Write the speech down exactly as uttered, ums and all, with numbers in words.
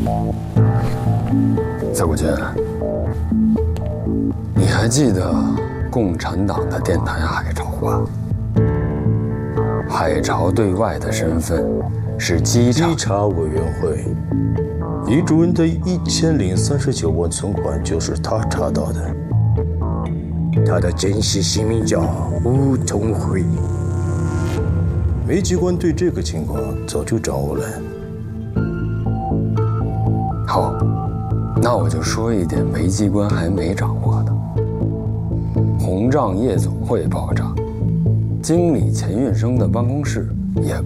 左国军，你还记得共产党的电台海潮吧？海潮对外的身份是稽查稽查委员会。李主任的一千零三十九万存款就是他查到的。他的真实姓名叫吴同辉。煤机关对这个情况早就掌握了。 好，那我就说一点煤机关还没掌握的。红杖夜总会爆炸，经理钱运生的办公室也